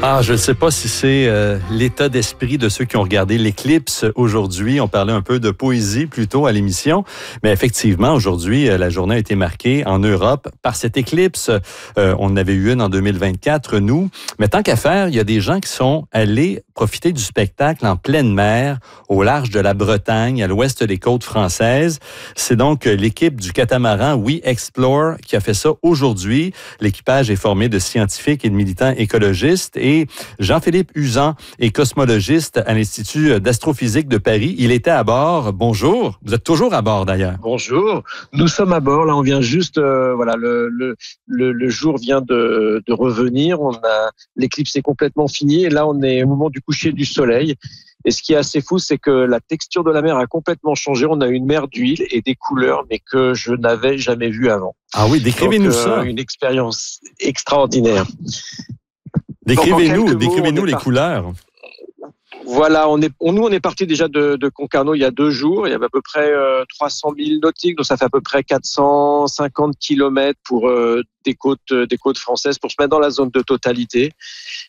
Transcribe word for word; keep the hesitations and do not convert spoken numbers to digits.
Ah, je ne sais pas si c'est euh, l'état d'esprit de ceux qui ont regardé l'éclipse aujourd'hui. On parlait un peu de poésie plutôt à l'émission. Mais effectivement, aujourd'hui, euh, la journée a été marquée en Europe par cette éclipse. Euh, on en avait eu une en deux mille vingt-quatre, nous. Mais tant qu'à faire, il y a des gens qui sont allés profiter du spectacle en pleine mer, au large de la Bretagne, à l'ouest des côtes françaises. C'est donc l'équipe du catamaran We Explore qui a fait ça aujourd'hui. L'équipage est formé de scientifiques et de militants écologistes. Et Jean-Philippe Uzan est cosmologiste à l'Institut d'astrophysique de Paris. Il était à bord. Bonjour. Vous êtes toujours à bord, d'ailleurs. Bonjour. Nous sommes à bord. Là, on vient juste, euh, voilà, le, le, le, le jour vient de, de revenir. On a, l'éclipse est complètement finie. Et là, on est au moment du coucher du soleil. Et ce qui est assez fou, c'est que la texture de la mer a complètement changé. On a une mer d'huile et des couleurs, mais que je n'avais jamais vues avant. Ah oui, décrivez-nous Donc, euh, ça. Une expérience extraordinaire. Décrivez-nous, Donc, décrivez-nous les par... couleurs. Voilà, on est, on, nous on est parti déjà de, de Concarneau il y a deux jours. Il y avait à peu près euh, trois cents milles nautiques, donc ça fait à peu près quatre cent cinquante kilomètres pour euh, des côtes, des côtes françaises pour se mettre dans la zone de totalité.